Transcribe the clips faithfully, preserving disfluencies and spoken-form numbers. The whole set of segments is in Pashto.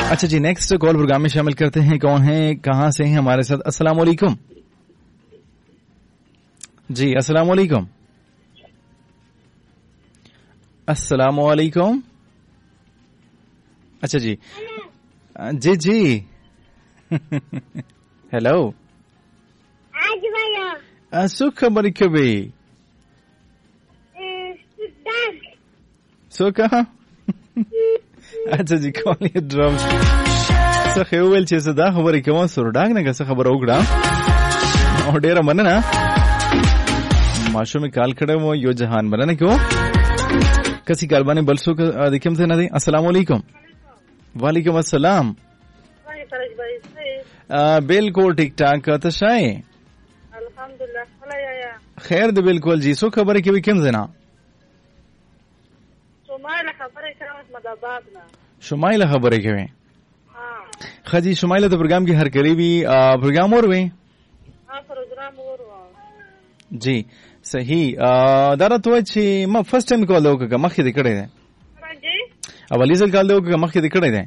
अच्छा जी, next call programme में शामिल करते हैं। कौन है, कहां से हैं हमारे साथ? अस्सलाम वालेकुम जी। अस्सलाम वालेकुम। अस्सलाम वालेकुम। अच्छा जी जी जी हेलो सुख खबर क्यों भाई सुख अच्छा जी कॉल ये ड्रम څه خول چې زه دا خبرې کوم سرداګ نه څه خبر وکړه او ډیره مننه ماشومه کال کړه مو یو جهان مننه کو کسي کالبانه بل څوک د کوم څه نه دي. السلام علیکم. وعلیکم السلام. बिल्कुल ठीक ठाक तो शाय अल्हम्दुलिल्लाह खैर दे बिल्कुल जी. सो खबर है कि भी किम जना शुमाइला खबर है कि मदाबाद ना शुमाइला खबर है कि हां खजी शुमाइला तो प्रोग्राम की हर करीबी प्रोग्राम और वे हां प्रोग्राम और जी सही दादा तो अच्छी मैं फर्स्ट टाइम कॉल दो का मखी दिखड़े है जी अवली से कॉल दो का मखी दिखड़े है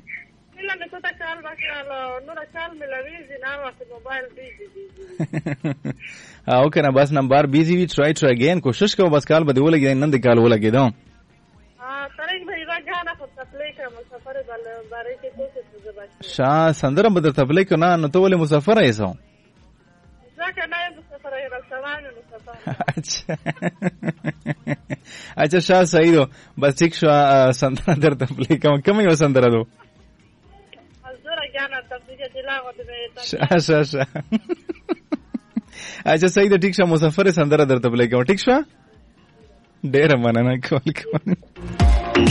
ओके ना बस नंबर बिजी भी ट्राई ट्राई अगेन कोशिश करो बस कॉल बदे वो लगे नंद कॉल वो लगे दो हां तरेक भाई राजाना को तपले का मुसाफर बारे के तो से शाह संदर बदर तपले को ना न तो वाले मुसाफर है ऐसा जाके ना मुसाफर है रसवान मुसाफर अच्छा अच्छा शाह सही दो बस ठीक शाह संदर तपले का कम ही संदर दो शाह शाह शाह अच्छा सही तो ठीक शाह मुसाफर संदर दर तबले का ठीक शाह डेरा मना ना कॉल कॉल